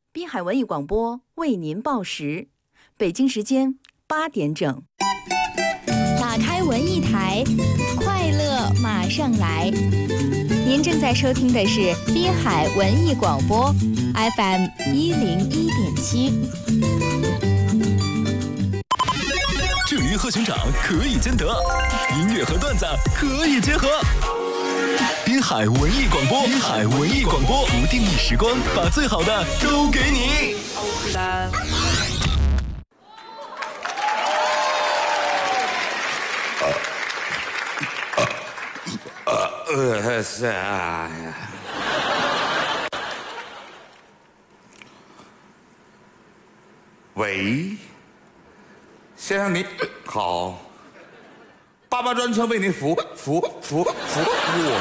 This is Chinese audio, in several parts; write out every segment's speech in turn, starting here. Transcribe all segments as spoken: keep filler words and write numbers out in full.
滨海文艺广播为您报时，北京时间八点整。 打开文艺台，快乐马上来。您正在收听的是滨海文艺广播 F M 一零一点七。 正音和熊掌可以兼得，音乐和段子可以结合。滨海文艺广播，滨海文艺广播，不定义时光，把最好的都给你。 呃，是啊。喂，先生您好，八八专车为您服服服服务。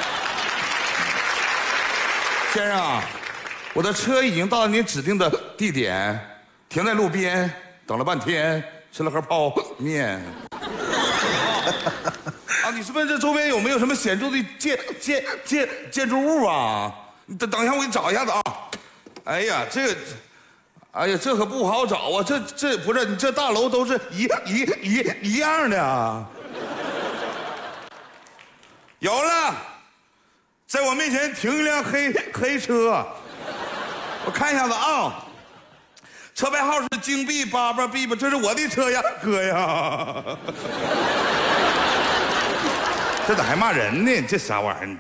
先生啊，我的车已经到了您指定的地点，停在路边等了半天，吃了盒泡面。啊，你是问这周边有没有什么显著的建建建建筑物啊？等等一下，我给你找一下子啊。哎呀，这，哎呀，这可不好找啊！这这不是你这大楼都是一一一一样的啊。有了，在我面前停一辆黑黑车，我看一下子啊。车牌号是京 B 八八 B 八，这是我的车呀，哥呀。这咋还骂人呢？这啥玩意儿？